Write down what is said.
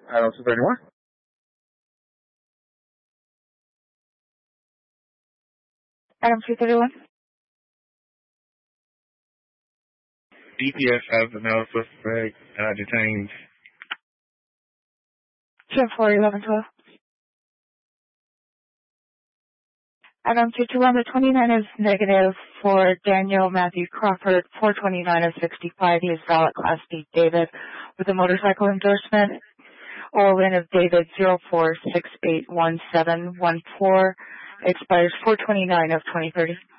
Item 231. Item 231. DPS has another suspect detained. 10-4-11-12. Item 221, the 29 is negative for Daniel Matthew Crawford, 429 of 65. He is valid Class D David with a motorcycle endorsement. OLN of David 04681714 expires 429 of 2030.